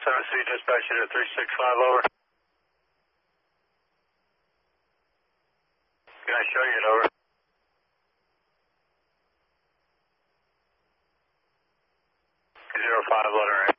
7C dispatch to 365 over. Can I show you it over? 05 letter A.